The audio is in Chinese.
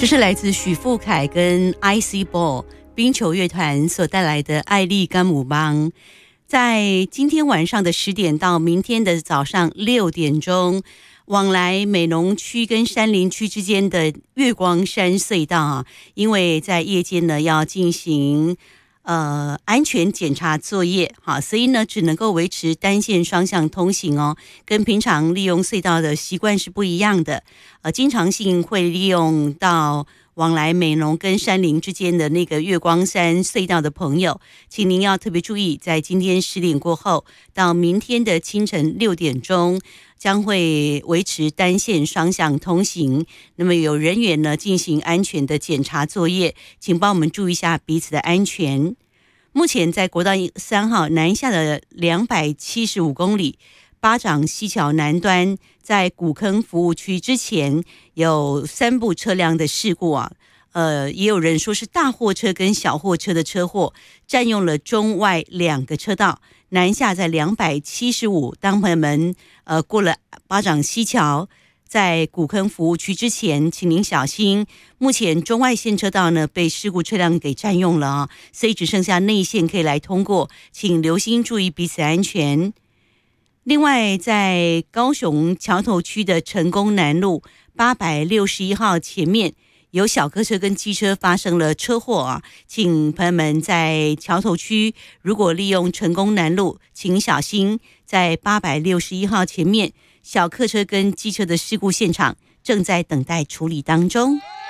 这是来自许富凯跟 IC Ball 冰球乐团所带来的艾丽甘姆邦。在今天晚上的10点到明天的早上6点钟，往来美浓区跟山林区之间的月光山隧道啊，因为在夜间呢要进行安全检查作业，好，所以呢只能够维持单线双向通行哦，跟平常利用隧道的习惯是不一样的。经常性会利用到往来美浓跟山林之间的那个月光山隧道的朋友，请您要特别注意，在今天10点过后到明天的清晨6点钟。将会维持单线双向通行，那么有人员呢进行安全的检查作业，请帮我们注意一下彼此的安全。目前在国道3号南下的275公里，巴掌溪桥南端在古坑服务区之前有3部车辆的事故啊。也有人说是大货车跟小货车的车祸占用了中外2个车道，南下在275，当朋友们过了巴掌溪桥，在古坑服务区之前，请您小心。目前中外线车道呢被事故车辆给占用了啊，所以只剩下内线可以来通过，请留心注意彼此安全。另外，在高雄桥头区的成功南路861号前面，有小客车跟机车发生了车祸啊，请朋友们在桥头区如果利用成功南路，请小心，在861号前面小客车跟机车的事故现场正在等待处理当中。